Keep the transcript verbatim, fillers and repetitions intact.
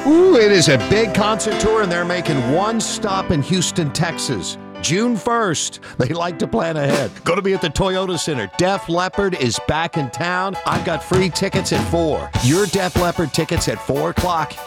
Ooh, it is a big concert tour, and they're making one stop in Houston, Texas. June first. They like to plan ahead. Going to be at the Toyota Center. Def Leppard is back in town. I've got free tickets at four. Your Def Leppard tickets at four o'clock